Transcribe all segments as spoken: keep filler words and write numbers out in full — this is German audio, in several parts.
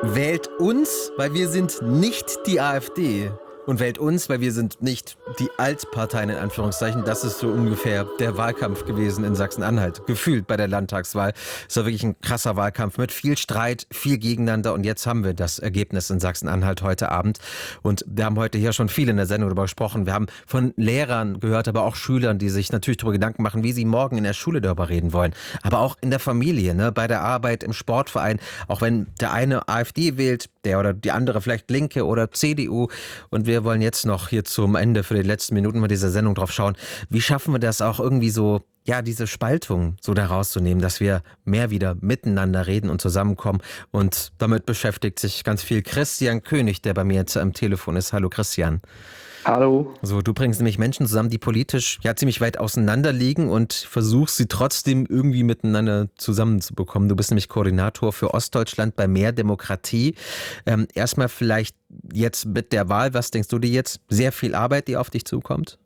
Wählt uns, weil wir sind nicht die AfD. Und wählt uns, weil wir sind nicht die Altparteien in Anführungszeichen. Das ist so ungefähr der Wahlkampf gewesen in Sachsen-Anhalt. Gefühlt bei der Landtagswahl. Es war wirklich ein krasser Wahlkampf mit viel Streit, viel Gegeneinander. Und jetzt haben wir das Ergebnis in Sachsen-Anhalt heute Abend. Und wir haben heute hier schon viel in der Sendung darüber gesprochen. Wir haben von Lehrern gehört, aber auch Schülern, die sich natürlich darüber Gedanken machen, wie sie morgen in der Schule darüber reden wollen. Aber auch in der Familie, ne, bei der Arbeit, im Sportverein. Auch wenn der eine AfD wählt, der oder die andere vielleicht Linke oder C D U. Und wir Wir wollen jetzt noch hier zum Ende für die letzten Minuten mal dieser Sendung drauf schauen. Wie schaffen wir das auch irgendwie so, ja, diese Spaltung so da rauszunehmen, dass wir mehr wieder miteinander reden und zusammenkommen. Und damit beschäftigt sich ganz viel Christian König, der bei mir jetzt am Telefon ist. Hallo Christian. Hallo. So, du bringst nämlich Menschen zusammen, die politisch ja ziemlich weit auseinander liegen und versuchst sie trotzdem irgendwie miteinander zusammenzubekommen. Du bist nämlich Koordinator für Ostdeutschland bei Mehr Demokratie. Ähm, erstmal vielleicht jetzt mit der Wahl, was denkst du dir jetzt? Sehr viel Arbeit, die auf dich zukommt?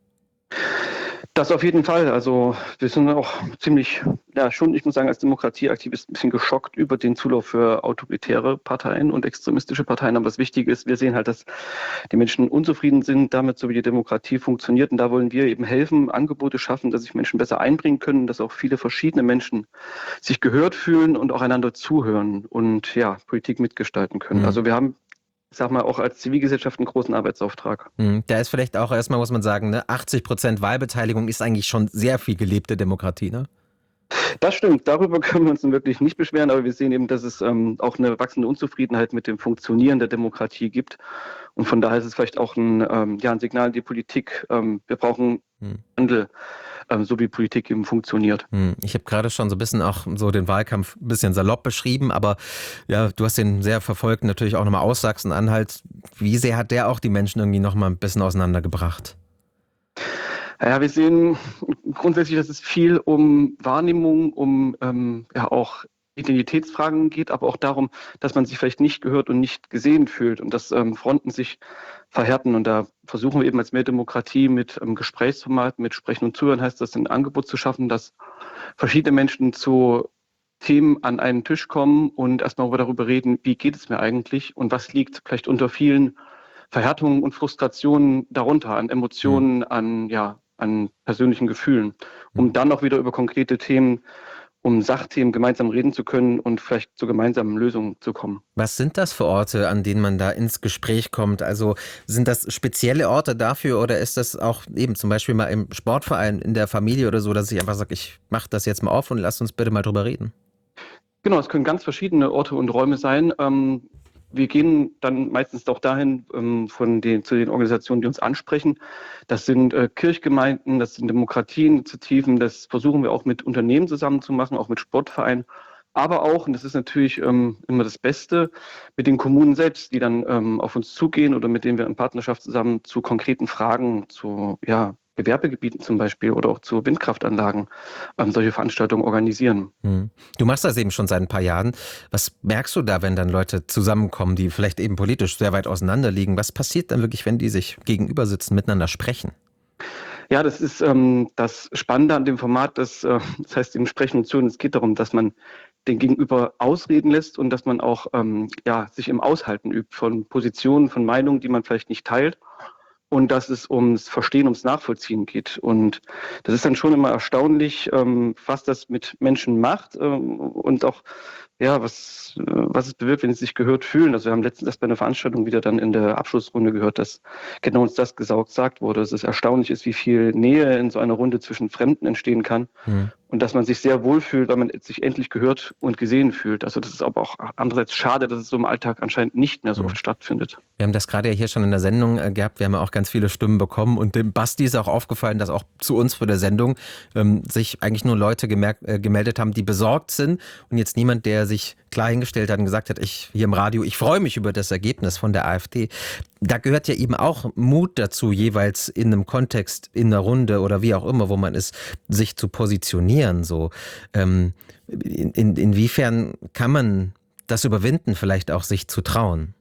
Das auf jeden Fall. Also wir sind auch ziemlich, ja schon, ich muss sagen, als Demokratieaktivist ein bisschen geschockt über den Zulauf für autoritäre Parteien und extremistische Parteien. Aber das Wichtige ist, wir sehen halt, dass die Menschen unzufrieden sind damit, so wie die Demokratie funktioniert. Und da wollen wir eben helfen, Angebote schaffen, dass sich Menschen besser einbringen können, dass auch viele verschiedene Menschen sich gehört fühlen und auch einander zuhören und ja, Politik mitgestalten können. Mhm. Also wir haben, ich sag mal, auch als Zivilgesellschaft einen großen Arbeitsauftrag. Da ist vielleicht auch erstmal, muss man sagen, ne, achtzig Prozent Wahlbeteiligung ist eigentlich schon sehr viel gelebte Demokratie, ne? Das stimmt, darüber können wir uns nun wirklich nicht beschweren, aber wir sehen eben, dass es ähm, auch eine wachsende Unzufriedenheit mit dem Funktionieren der Demokratie gibt. Und von daher ist es vielleicht auch ein, ähm, ja, ein Signal an die Politik, ähm, wir brauchen Hm. Wandel, ähm, so wie Politik eben funktioniert. Hm. Ich habe gerade schon so ein bisschen auch so den Wahlkampf ein bisschen salopp beschrieben, aber ja, du hast den sehr verfolgt, natürlich auch nochmal aus Sachsen-Anhalt. Wie sehr hat der auch die Menschen irgendwie nochmal ein bisschen auseinandergebracht? Ja, wir sehen grundsätzlich, dass es viel um Wahrnehmung, um ähm, ja auch Identitätsfragen geht, aber auch darum, dass man sich vielleicht nicht gehört und nicht gesehen fühlt und dass ähm, Fronten sich verhärten. Und da versuchen wir eben als Mehr Demokratie mit ähm, Gesprächsformat, mit Sprechen und Zuhören, heißt das, ein Angebot zu schaffen, dass verschiedene Menschen zu Themen an einen Tisch kommen und erstmal darüber reden, wie geht es mir eigentlich und was liegt vielleicht unter vielen Verhärtungen und Frustrationen darunter, an Emotionen, an, ja, an persönlichen Gefühlen, um dann auch wieder über konkrete Themen, um Sachthemen gemeinsam reden zu können und vielleicht zu gemeinsamen Lösungen zu kommen. Was sind das für Orte, an denen man da ins Gespräch kommt? Also sind das spezielle Orte dafür oder ist das auch eben zum Beispiel mal im Sportverein, in der Familie oder so, dass ich einfach sage, ich mache das jetzt mal auf und lass uns bitte mal drüber reden? Genau, es können ganz verschiedene Orte und Räume sein. Ähm, wir gehen dann meistens auch dahin ähm, von den, zu den Organisationen, die uns ansprechen. Das sind äh, Kirchgemeinden, das sind Demokratieinitiativen, das versuchen wir auch mit Unternehmen zusammen zu machen, auch mit Sportvereinen. Aber auch, und das ist natürlich ähm, immer das Beste, mit den Kommunen selbst, die dann ähm, auf uns zugehen oder mit denen wir in Partnerschaft zusammen zu konkreten Fragen, zu ja, Gewerbegebieten zum Beispiel oder auch zu Windkraftanlagen ähm, solche Veranstaltungen organisieren. Hm. Du machst das eben schon seit ein paar Jahren. Was merkst du da, wenn dann Leute zusammenkommen, die vielleicht eben politisch sehr weit auseinander liegen? Was passiert dann wirklich, wenn die sich gegenüber sitzen, miteinander sprechen? Ja, das ist ähm, das Spannende an dem Format, das, äh, das heißt im Sprechen und Zuhören. Es geht darum, dass man den Gegenüber ausreden lässt und dass man auch ähm, ja, sich im Aushalten übt von Positionen, von Meinungen, die man vielleicht nicht teilt. Und dass es ums Verstehen, ums Nachvollziehen geht. Und das ist dann schon immer erstaunlich, ähm, was das mit Menschen macht ähm, und auch, ja, was, äh, was es bewirkt, wenn sie sich gehört fühlen. Also wir haben letztens erst bei einer Veranstaltung wieder dann in der Abschlussrunde gehört, dass genau uns das gesagt wurde, dass es erstaunlich ist, wie viel Nähe in so einer Runde zwischen Fremden entstehen kann. Hm. Und dass man sich sehr wohlfühlt, weil man sich endlich gehört und gesehen fühlt. Also das ist aber auch andererseits schade, dass es so im Alltag anscheinend nicht mehr so oft stattfindet. Wir haben das gerade ja hier schon in der Sendung äh, gehabt. Wir haben ja auch ganz viele Stimmen bekommen. Und dem Basti ist auch aufgefallen, dass auch zu uns für der Sendung ähm, sich eigentlich nur Leute gemerkt, äh, gemeldet haben, die besorgt sind. Und jetzt niemand, der sich klar hingestellt hat und gesagt hat, ich hier im Radio, ich freue mich über das Ergebnis von der AfD. Da gehört ja eben auch Mut dazu, jeweils in einem Kontext, in einer Runde oder wie auch immer, wo man ist, sich zu positionieren. So, ähm, in, in, inwiefern kann man das überwinden, vielleicht auch sich zu trauen?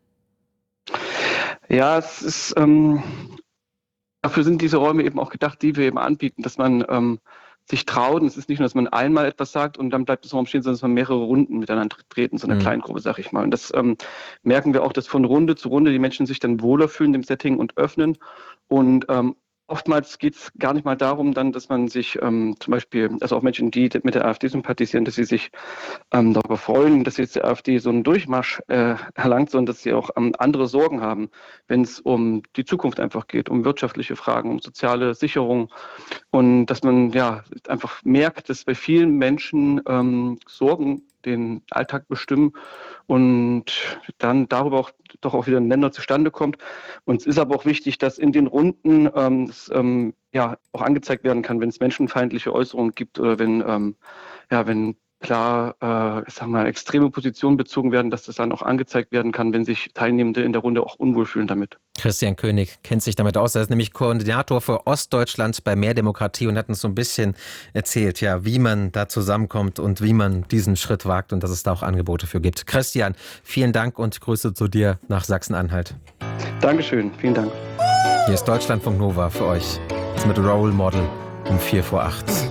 Ja, es ist, ähm, dafür sind diese Räume eben auch gedacht, die wir eben anbieten, dass man ähm, sich traut. Und es ist nicht nur, dass man einmal etwas sagt und dann bleibt es im Raum stehen, sondern dass man mehrere Runden miteinander treten, so eine mhm. Kleingruppe, sag ich mal. Und das ähm, merken wir auch, dass von Runde zu Runde die Menschen sich dann wohler fühlen im Setting und öffnen. Und ähm, oftmals geht es gar nicht mal darum, dann, dass man sich ähm, zum Beispiel, also auch Menschen, die mit der AfD sympathisieren, dass sie sich ähm, darüber freuen, dass jetzt die AfD so einen Durchmarsch äh, erlangt, sondern dass sie auch ähm, andere Sorgen haben, wenn es um die Zukunft einfach geht, um wirtschaftliche Fragen, um soziale Sicherung und dass man ja einfach merkt, dass bei vielen Menschen ähm, Sorgen den Alltag bestimmen und dann darüber auch doch auch wieder ein Nenner zustande kommt. Und es ist aber auch wichtig, dass in den Runden ähm, es, ähm, ja auch angezeigt werden kann, wenn es menschenfeindliche Äußerungen gibt oder wenn ähm, ja wenn klar, äh, ich sag mal, extreme Positionen bezogen werden, dass das dann auch angezeigt werden kann, wenn sich Teilnehmende in der Runde auch unwohl fühlen damit. Christian König kennt sich damit aus. Er ist nämlich Koordinator für Ostdeutschland bei Mehr Demokratie und hat uns so ein bisschen erzählt, ja, wie man da zusammenkommt und wie man diesen Schritt wagt und dass es da auch Angebote für gibt. Christian, vielen Dank und Grüße zu dir nach Sachsen-Anhalt. Dankeschön, vielen Dank. Hier ist Deutschlandfunk Nova für euch. Jetzt mit Role Model um vier vor acht.